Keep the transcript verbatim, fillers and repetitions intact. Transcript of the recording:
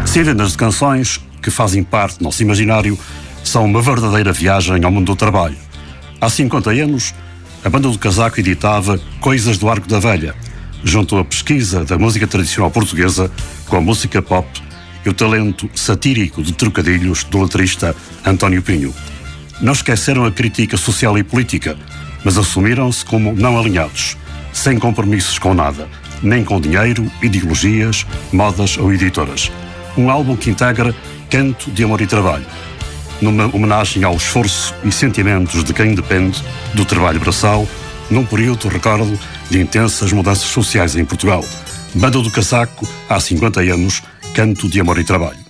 Centenas de canções que fazem parte do nosso imaginário são uma verdadeira viagem ao mundo do trabalho. Há cinquenta anos, a Banda do Casaco editava Coisas do Arco da Velha, junto à pesquisa da música tradicional portuguesa com a música pop e o talento satírico de trocadilhos do letrista António Pinho. Não esqueceram a crítica social e política, mas assumiram-se como não alinhados, sem compromissos com nada, nem com dinheiro, ideologias, modas ou editoras. Um álbum que integra canto de amor e trabalho, numa homenagem ao esforço e sentimentos de quem depende do trabalho braçal, num período, recordo, de intensas mudanças sociais em Portugal. Banda do Casaco, há cinquenta anos, canto de amor e trabalho.